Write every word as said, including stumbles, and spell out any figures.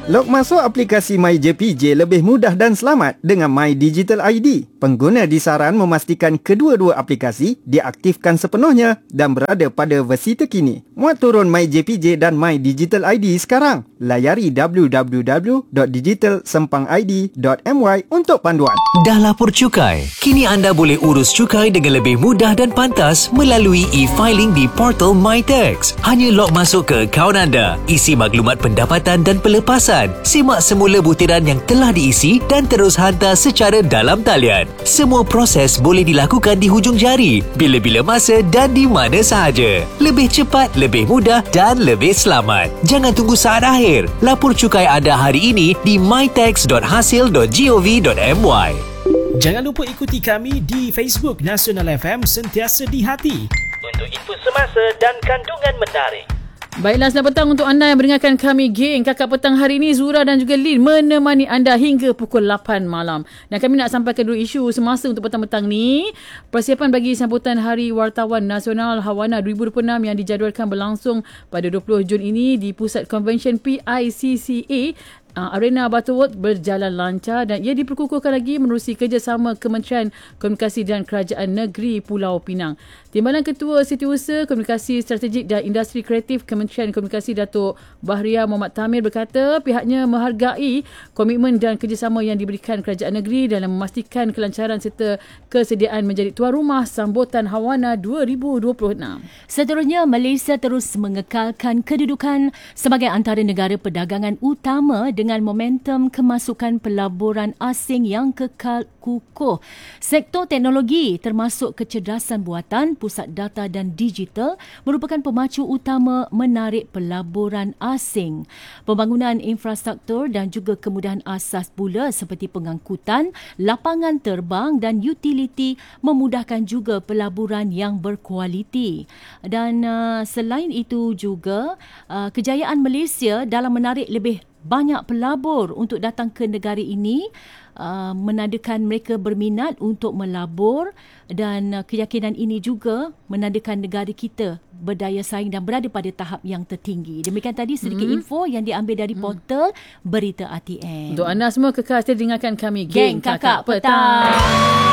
Log masuk aplikasi MyJPJ lebih mudah dan selamat dengan My Digital I D. Pengguna disaran memastikan kedua-dua aplikasi diaktifkan sepenuhnya dan berada pada versi terkini. Muat turun MyJPJ dan My Digital I D sekarang. Layari w w w dot digital sempang i d dot m y untuk panduan. Dah lapor cukai? Kini anda boleh urus cukai dengan lebih mudah dan pantas melalui e-filing di portal MyTax. Hanya log masuk ke akaun anda, isi maklumat pendapatan dan pelepasan, simak semula butiran yang telah diisi dan terus hantar secara dalam talian. Semua proses boleh dilakukan di hujung jari, bila-bila masa dan di mana sahaja. Lebih cepat, lebih mudah dan lebih selamat. Jangan tunggu saat akhir. Lapor cukai anda hari ini di my tax dot hasil dot gov dot m y. Jangan lupa ikuti kami di Facebook Nasional F M Sentiasa di Hati untuk info semasa dan kandungan menarik. Baiklah, selamat petang untuk anda yang mendengarkan kami, geng Kakak Petang hari ini. Zura dan juga Lin menemani anda hingga pukul lapan malam. Dan kami nak sampaikan dulu isu semasa untuk petang-petang ni. Persiapan bagi sambutan Hari Wartawan Nasional Hawana dua ribu dua puluh enam yang dijadualkan berlangsung pada dua puluh Jun ini di Pusat Convention P I C C A Uh, Arena Butterworth berjalan lancar dan ia diperkukuhkan lagi menerusi kerjasama Kementerian Komunikasi dan Kerajaan Negeri Pulau Pinang. Timbalan Ketua Setiausaha Komunikasi Strategik dan Industri Kreatif Kementerian Komunikasi Datuk Bahria Muhammad Tamir berkata pihaknya menghargai komitmen dan kerjasama yang diberikan kerajaan negeri dalam memastikan kelancaran serta kesediaan menjadi tuan rumah sambutan Hawana dua ribu dua puluh enam. Seterusnya, Malaysia terus mengekalkan kedudukan sebagai antara negara perdagangan utama dengan momentum kemasukan pelaburan asing yang kekal kukuh. Sektor teknologi termasuk kecerdasan buatan, pusat data dan digital merupakan pemacu utama menarik pelaburan asing. Pembangunan infrastruktur dan juga kemudahan asas pula seperti pengangkutan, lapangan terbang dan utility memudahkan juga pelaburan yang berkualiti. Dan uh, selain itu juga uh, kejayaan Malaysia dalam menarik lebih banyak pelabur untuk datang ke negara ini uh, menandakan mereka berminat untuk melabur dan uh, keyakinan ini juga menandakan negara kita berdaya saing dan berada pada tahap yang tertinggi. Demikian tadi sedikit hmm. info yang diambil dari portal hmm. Berita R T M. Untuk anda semua kekal setia dengarkan kami, Geng Kakak Petang.